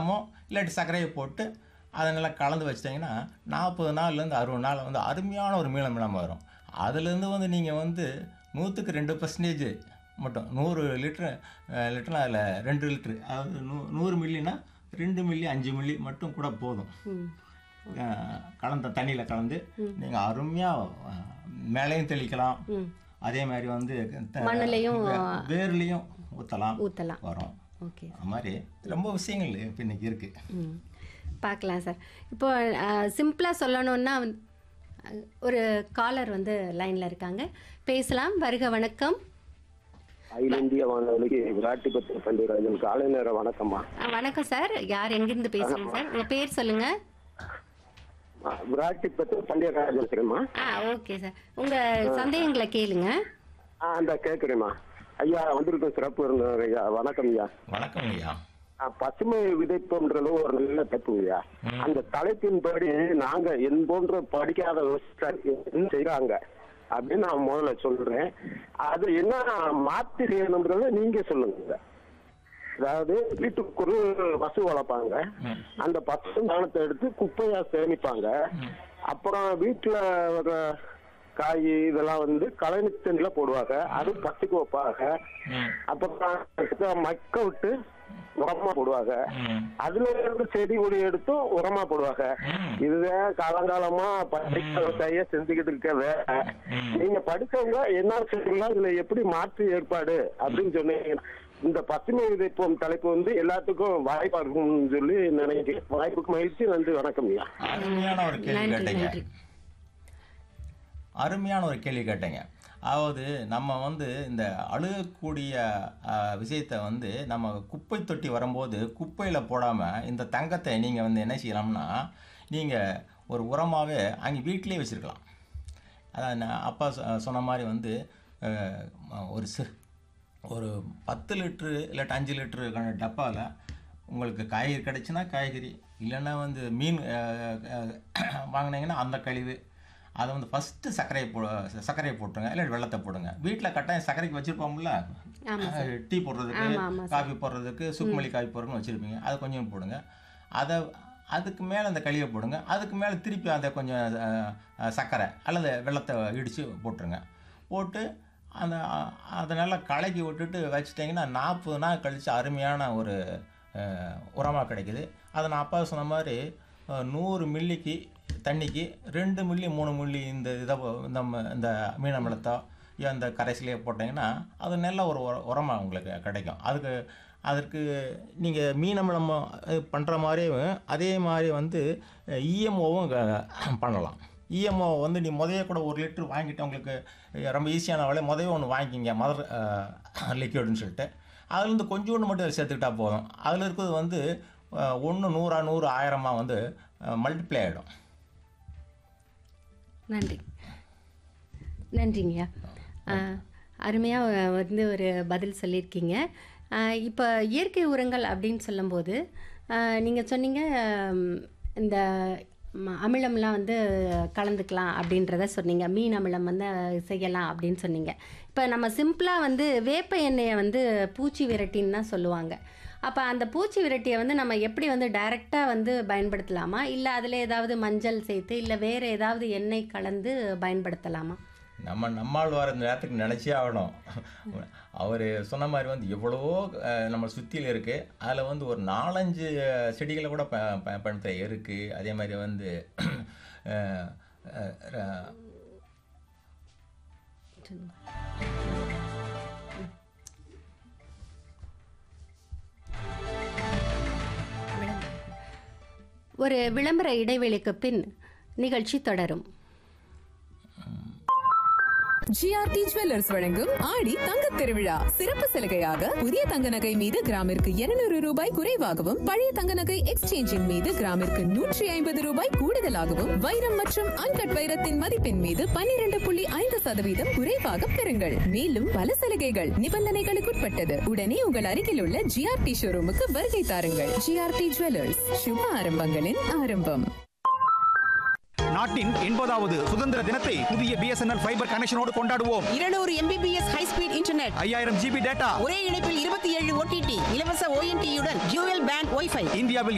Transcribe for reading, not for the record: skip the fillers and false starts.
வெல்லமோ இல்லாட்டி சர்க்கரையை போட்டு அதை நல்லா கலந்து வச்சிட்டிங்கன்னா 40 நாள்லேருந்து 60 நாள் வந்து அருமையான ஒரு மீளம் வரும். அதுலேருந்து வந்து நீங்கள் வந்து 100க்கு 2% மட்டும் 100 லிட்டர்னா அதில் 2 லிட்ரு, அதாவது 100 மில்லினா 2 மில்லி 5 மில்லி மட்டும் கூட போதும். கலந்த தண்ணியில் கலந்து நீங்கள் அருமையாக மேலேயும் தெளிக்கலாம். அதே மாதிரி வந்து வேர்லேயும் ஊற்றலாம் வரும். ஓகே, அது மாதிரி ரொம்ப விஷயங்கள் இப்போ இன்றைக்கி இருக்குது. பார்க்கலாம் சார். இப்போ சிம்பிளாக சொல்லணுன்னா ஒரு காலர் வந்து லைனில் இருக்காங்க, பேசலாம். வருக, வணக்கம். அகில இந்திய வானொலிக்கு விராட்டிபத்து பண்டிகராஜன் காலை நேர வணக்கம்மா. வணக்கம் சார். யார் எங்கிருந்து பேசுறீங்க சார்? உங்க பேர் சொல்லுங்க. விராட்டிபத்து பண்டிகராஜன் சரிம்மா. ஓகே சார், உங்க சந்தேகங்களை கேளுங்க. அந்த கேட்குறேம்மா. ஐயா வந்திருக்கும் சிறப்பு இருந்தவர் ஐயா. வணக்கம் ஐயா. வணக்கம் ஐயா. பசுமை விதைப்புன்றது ஒரு நல்ல தப்பு ஐயா. அந்த தலைப்பின்படி நாங்க என் போன்ற படிக்காத விவசாயிகள் செய்யறாங்க அப்படின்னு நான் முதல்ல சொல்றேன். அது என்ன மாத்தி செய்யணும்ன்றத நீங்க சொல்லுங்க. அதாவது வீட்டுக்கு ஒரு பசு வளர்ப்பாங்க, அந்த பசு தானத்தை எடுத்து குப்பையா சேமிப்பாங்க. அப்புறம் வீட்டுல காய் இதெல்லாம் வந்து கழனி தண்ணில போடுவாங்க, அது பசுக்கு வைப்பாங்க. அப்புறம் மக்க விட்டு உரமா போடுவாங்க, அதுல இருந்து செடி கொடி எடுத்தும் உரமா போடுவாங்க. இதுதான் காலங்காலமா படிக்க விவசாயிய செஞ்சுக்கிட்டு இருக்க வேலை. நீங்க படிச்சவங்க என்ன செய்யலாம், இதுல எப்படி மாற்று ஏற்பாடு அப்படின்னு சொன்னீங்கன்னா இந்த பசுமை விதைப்போம் தலைப்பு வந்து எல்லாத்துக்கும் வாய்ப்பா இருக்கும்னு சொல்லி நினைக்கிறேன். வாய்ப்புக்கு மகிழ்ச்சி. நன்றி, வணக்கம் ஐயா. அருமையான ஒரு கேள்வி கேட்டீங்க. அதாவது நம்ம வந்து இந்த அழுகக்கூடிய விஷயத்தை வந்து நம்ம குப்பை தொட்டி வரும்போது குப்பையில் போடாமல் இந்த தங்கத்தை நீங்கள் வந்து என்ன செய்யலாம்னா, நீங்கள் ஒரு உரமாகவே அங்கே வீட்டிலே வச்சுருக்கலாம். அதான் அப்பா சொன்ன மாதிரி வந்து ஒரு 10 லிட்ரு இல்லாட்டி 5 லிட்டருக்கான டப்பாவில் உங்களுக்கு காய்கறி கிடச்சுன்னா காய்கறி, இல்லைன்னா வந்து மீன் வாங்கினீங்கன்னா அந்த கழிவு, அதை வந்து ஃபஸ்ட்டு சர்க்கரையை போட்டுருங்க, இல்லை வெள்ளத்தை போடுங்க. வீட்டில் கட்டாயம் சர்க்கரைக்கு வச்சுருப்போம்ல, டீ போடுறதுக்கு, காஃபி போடுறதுக்கு, சுக்குமல்லி காஃபி போடுறதுன்னு வச்சுருப்பீங்க, அதை கொஞ்சம் போடுங்க. அதுக்கு மேலே அந்த கழிவை போடுங்க. அதுக்கு மேலே திருப்பி அதை கொஞ்சம் சர்க்கரை அல்லது வெள்ளத்தை இடித்து போட்டுருங்க. போட்டு அதை நல்லா கலக்கி விட்டுட்டு வச்சுட்டிங்கன்னா 40 நாள் கழித்து அருமையான ஒரு உரமாக கிடைக்குது. அதை நான் அப்பா சொன்ன மாதிரி 100 மில்லிக்கு தண்ணிக்கு 2 மில்லி 3 மில்லி இந்த மீனமிலத்தோ அந்த கரைசலையே போட்டிங்கன்னா அது நல்ல ஒரு உரமாக உங்களுக்கு கிடைக்கும். அதற்கு நீங்கள் மீனமிலம் பண்ணுற மாதிரியே அதே மாதிரி வந்து இஎம்ஓவும் பண்ணலாம். இஎம்ஓ வந்து நீ முதைய கூட 1 லிட்டர் வாங்கிட்டு உங்களுக்கு ரொம்ப ஈஸியான வேலை முதைய ஒன்று வாங்கிக்கிங்க, மதர் லிக்விட்னு சொல்லிட்டு அதுலேருந்து கொஞ்சோண்டு மட்டும் சேர்த்துக்கிட்டா போதும். அதில் இருக்கிறது வந்து 1 100 100 1000 வந்து மல்டிப்ளை ஆகிடும். நன்றிங்கய்யா. அருமையாக வந்து ஒரு பதில் சொல்லியிருக்கீங்க. இப்போ இயற்கை உரங்கள் அப்படின்னு சொல்லும்போது நீங்கள் சொன்னீங்க இந்த அமிலம்லாம் வந்து கலந்துக்கலாம் அப்படின்றத சொன்னீங்க, மீன் அமிலம் வந்து செய்யலாம் அப்படின்னு சொன்னீங்க. இப்போ நம்ம சிம்பிளாக வந்து வேப்ப எண்ணெயை வந்து பூச்சி விரட்டின்னு தான் சொல்லுவாங்க. அப்போ அந்த பூச்சி விரட்டியை வந்து நம்ம எப்படி வந்து டைரெக்டாக வந்து பயன்படுத்தலாமா, இல்லை அதில் ஏதாவது மஞ்சள் சேர்த்து இல்லை வேறு ஏதாவது எண்ணெய் கலந்து பயன்படுத்தலாமா? நம்மாழ்வார் இந்த நேரத்துக்கு நினச்சே ஆகணும். அவர் சொன்ன மாதிரி வந்து எவ்வளவோ நம்ம சுற்றியில் இருக்குது. அதில் வந்து ஒரு 4-5 செடிகளை கூட பயன்படுத்த இருக்குது. அதே மாதிரி வந்து ஒரு விளம்பர இடைவெளிக்கு பின் நிகழ்ச்சி தொடரும். ஜிஆர்டி ஜுவல்லர்ஸ் வழங்கும் ஆடி தங்கத் திருவிழா சிறப்பு சலுகையாக புதிய தங்க நகை மீது கிராமிற்கு 200 ரூபாய் குறைவாகவும், பழைய தங்க நகை எக்ஸ்சேஞ்சின் மீது கிராமிற்கு 150 ரூபாய் கூடுதலாகவும், வைரம் மற்றும் அன்கட் வைரத்தின் மதிப்பின் மீது 12.5% குறைவாக பெறுங்கள். மேலும் பல சலுகைகள் நிபந்தனைகளுக்குட்பட்டது. உடனே உங்கள் அருகில் உள்ள ஜிஆர்டி ஷோரூமுக்கு வருகை தாருங்கள். ஜிஆர்டி ஜுவல்லர்ஸ், சுப ஆரம்பங்களின் ஆரம்பம். நாட்டின் 80வது சுதந்திர தினத்தை புதிய BSNL ஃபைபர் கனெக்ஷனோடு கொண்டாடுவோம். 200 MBPS high speed internet, 5000 GB data, ஒரே இணைப்பில் 27 OTT, இலவச ONT-யுடன் டியூவல் பேண்ட் வைஃபை. இந்தியாவில்